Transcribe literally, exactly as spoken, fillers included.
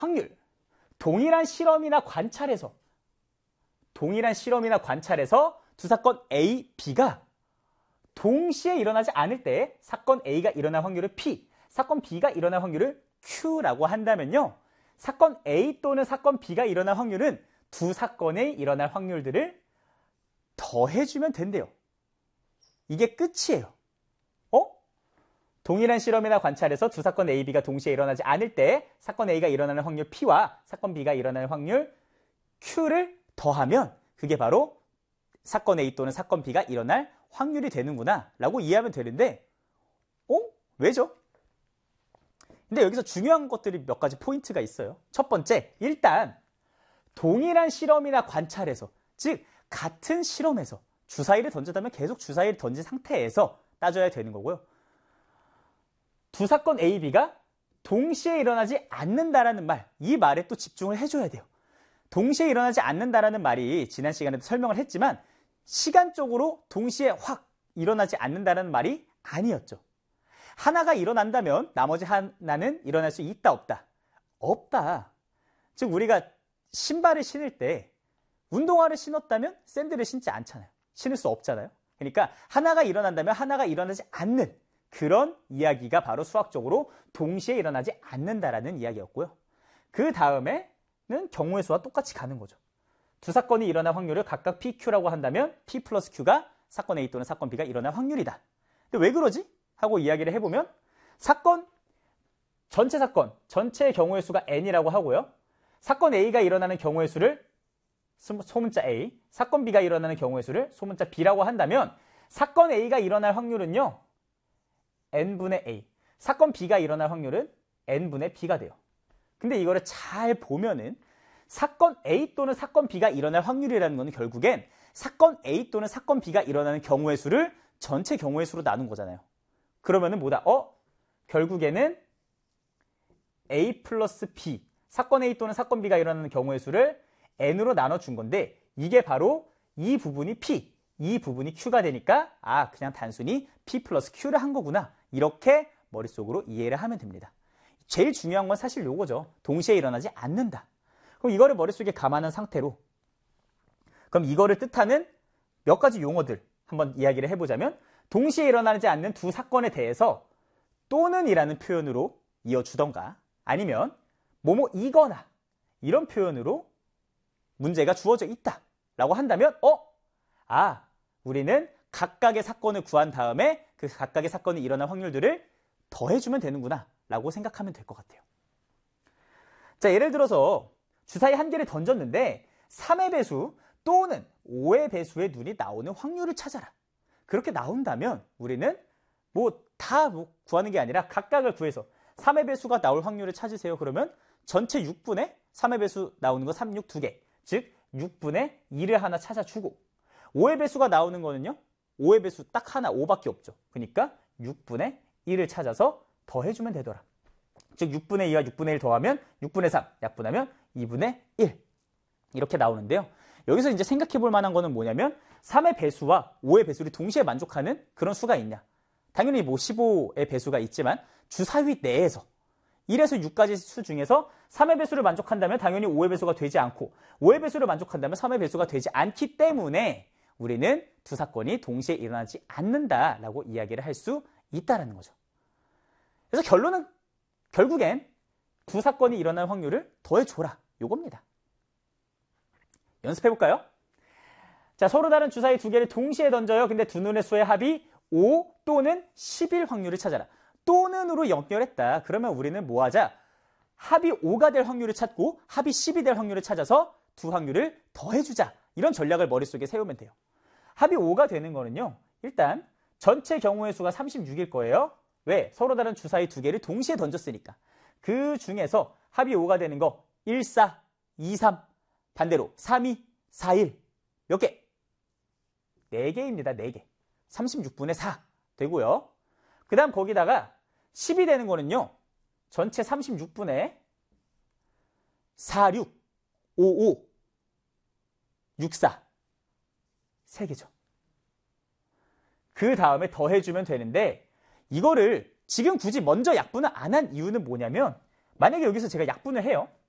확률. 동일한 실험이나 관찰에서 동일한 실험이나 관찰에서 두 사건 A, B가 동시에 일어나지 않을 때 사건 A가 일어날 확률을 P, 사건 B가 일어날 확률을 Q라고 한다면요. 사건 A 또는 사건 B가 일어날 확률은 두 사건의 일어날 확률들을 더해주면 된대요. 이게 끝이에요. 어? 동일한 실험이나 관찰에서 두 사건 A, B가 동시에 일어나지 않을 때 사건 A가 일어나는 확률 P와 사건 B가 일어나는 확률 Q를 더하면 그게 바로 사건 A 또는 사건 B가 일어날 확률이 되는구나 라고 이해하면 되는데 어? 왜죠? 근데 여기서 중요한 것들이 몇 가지 포인트가 있어요. 첫 번째, 일단 동일한 실험이나 관찰에서, 즉 같은 실험에서 주사위를 던졌다면 계속 주사위를 던진 상태에서 따져야 되는 거고요. 두 사건 A, B가 동시에 일어나지 않는다라는 말, 이 말에 또 집중을 해줘야 돼요. 동시에 일어나지 않는다라는 말이 지난 시간에도 설명을 했지만 시간적으로 동시에 확 일어나지 않는다는 말이 아니었죠. 하나가 일어난다면 나머지 하나는 일어날 수 있다, 없다? 없다. 즉 우리가 신발을 신을 때 운동화를 신었다면 샌들을 신지 않잖아요. 신을 수 없잖아요. 그러니까 하나가 일어난다면 하나가 일어나지 않는 그런 이야기가 바로 수학적으로 동시에 일어나지 않는다라는 이야기였고요. 그 다음에는 경우의 수와 똑같이 가는 거죠. 두 사건이 일어날 확률을 각각 피, 큐라고 한다면 P 플러스 Q가 사건 A 또는 사건 B가 일어날 확률이다. 근데 왜 그러지? 하고 이야기를 해보면 사건, 전체 사건, 전체 경우의 수가 N이라고 하고요. 사건 A가 일어나는 경우의 수를 소문자 A, 사건 B가 일어나는 경우의 수를 소문자 B라고 한다면 사건 A가 일어날 확률은요. N분의 A, 사건 B가 일어날 확률은 N분의 B가 돼요. 근데 이거를 잘 보면은 사건 A 또는 사건 B가 일어날 확률이라는 것은 결국엔 사건 A 또는 사건 B가 일어나는 경우의 수를 전체 경우의 수로 나눈 거잖아요. 그러면은 뭐다? 어? 결국에는 A 플러스 B, 사건 A 또는 사건 B가 일어나는 경우의 수를 N으로 나눠준 건데 이게 바로 이 부분이 P, 이 부분이 Q가 되니까 아 그냥 단순히 P 플러스 Q를 한 거구나. 이렇게 머릿속으로 이해를 하면 됩니다. 제일 중요한 건 사실 요거죠. 동시에 일어나지 않는다. 그럼 이거를 머릿속에 감안한 상태로 그럼 이거를 뜻하는 몇 가지 용어들 한번 이야기를 해보자면 동시에 일어나지 않는 두 사건에 대해서 또는 이라는 표현으로 이어주던가 아니면 뭐뭐이거나 이런 표현으로 문제가 주어져 있다 라고 한다면 어? 아 우리는 각각의 사건을 구한 다음에 그 각각의 사건이 일어날 확률들을 더해주면 되는구나 라고 생각하면 될 것 같아요. 자 예를 들어서 주사위 한 개를 던졌는데 삼의 배수 또는 오의 배수의 눈이 나오는 확률을 찾아라. 그렇게 나온다면 우리는 뭐 다 뭐 구하는 게 아니라 각각을 구해서 삼의 배수가 나올 확률을 찾으세요. 그러면 전체 육 분의 삼의 배수 나오는 거 삼, 육 두 개. 즉 육 분의 이를 하나 찾아주고 오의 배수가 나오는 거는요. 오의 배수 딱 하나 오밖에 없죠. 그러니까 육 분의 일을 찾아서 더해주면 되더라. 즉 육 분의 이와 육 분의 일 더하면 육 분의 삼 약분하면 이 분의 일 이렇게 나오는데요. 여기서 이제 생각해 볼 만한 거는 뭐냐면 삼의 배수와 오의 배수를 동시에 만족하는 그런 수가 있냐. 당연히 뭐 십오의 배수가 있지만 주사위 내에서 일에서 육까지 수 중에서 삼의 배수를 만족한다면 당연히 오의 배수가 되지 않고 오의 배수를 만족한다면 삼의 배수가 되지 않기 때문에 우리는 두 사건이 동시에 일어나지 않는다라고 이야기를 할 수 있다는 거죠. 그래서 결론은 결국엔 두 사건이 일어날 확률을 더해줘라. 요겁니다. 연습해볼까요? 자, 서로 다른 주사위 두 개를 동시에 던져요. 근데 두 눈의 수의 합이 오 또는 십일 확률을 찾아라. 또는으로 연결했다. 그러면 우리는 뭐 하자? 합이 오가 될 확률을 찾고 합이 십이 될 확률을 찾아서 두 확률을 더해주자. 이런 전략을 머릿속에 세우면 돼요. 합이 오가 되는 거는요. 일단 전체 경우의 수가 삼십육일 거예요. 왜? 서로 다른 주사위 두 개를 동시에 던졌으니까. 그 중에서 합이 오가 되는 거 일, 사, 이, 삼 반대로 삼, 이, 사, 일 몇 개? 네 개입니다. 네 개. 삼십육 분의 사 되고요. 그 다음 거기다가 십이 되는 거는요. 전체 삼십육 분의 사, 육, 오, 오, 육, 사 세 개죠. 그 다음에 더해주면 되는데 이거를 지금 굳이 먼저 약분을 안 한 이유는 뭐냐면 만약에 여기서 제가 약분을 해요.